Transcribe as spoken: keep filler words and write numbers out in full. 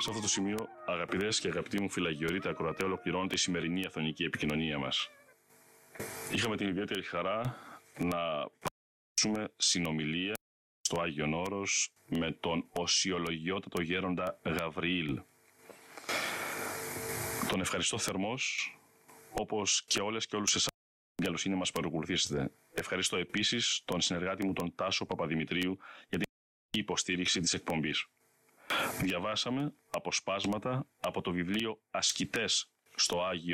Σε αυτό το σημείο, αγαπητές και αγαπητοί μου φιλαγιορείτε ακροατέ, ολοκληρώνεται η σημερινή αθωνική επικοινωνία μας. Είχαμε την ιδιαίτερη χαρά να παρουσιάσουμε συνομιλία στο Άγιον Όρος με τον οσιολογιότατο γέροντα Γαβριήλ. Τον ευχαριστώ θερμός, όπως και όλες και όλους εσάς που την καλοσύνη μας παρακολουθήσετε. Ευχαριστώ επίσης τον συνεργάτη μου τον Τάσο Παπαδημητρίου για την υποστήριξη της εκπομπής. Διαβάσαμε αποσπάσματα από το βιβλίο «Ασκητές στο Άγιο